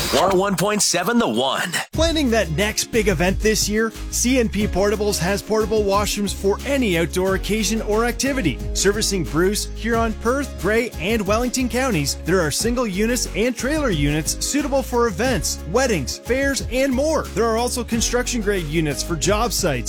101.7 The One. Planning that next big event this year? CNP Portables has portable washrooms for any outdoor occasion or activity. Servicing Bruce, Huron, Perth, Grey, and Wellington counties, there are single units and trailer units suitable for events, weddings, fairs, and more. There are also construction grade units for job sites,